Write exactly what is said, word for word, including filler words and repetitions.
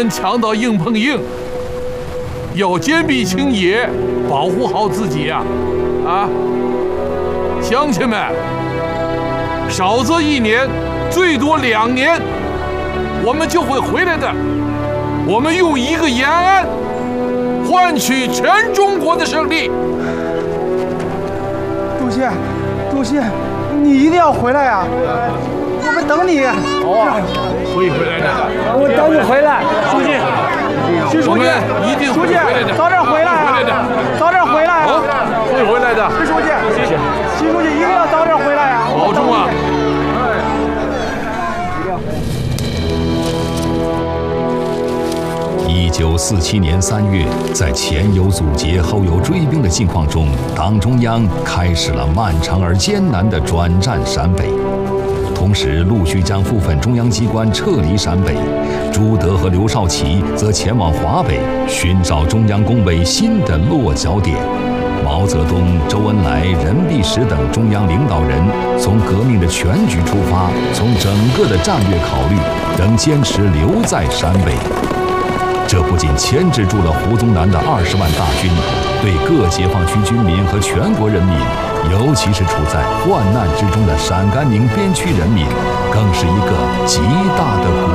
跟强盗硬碰硬，要坚壁清野，保护好自己呀！啊，乡亲们，少则一年，最多两年，我们就会回来的。我们用一个延安换取全中国的胜利。 主席，主席，你一定要回来呀！我们等你。 哦，会回来的。 我等你回来，书记。徐书记， 一定会书记回来的。 早点回来啊！ 会回来的， 早点回来啊！ 会回来的。 徐书记，徐书记一定要早点回来啊！ 保重啊！ 一九四七年三月，在前有阻截，后有追兵的境况中，党中央开始了漫长而艰难的转战陕北。同时，陆续将部分中央机关撤离陕北，朱德和刘少奇则前往华北，寻找中央工委新的落脚点。毛泽东、周恩来、任弼时等中央领导人从革命的全局出发，从整个的战略考虑，仍坚持留在陕北。这不仅牵制住了胡宗南的二十万大军，对各解放区军民和全国人民，尤其是处在患难之中的陕甘宁边区人民，更是一个极大的鼓舞。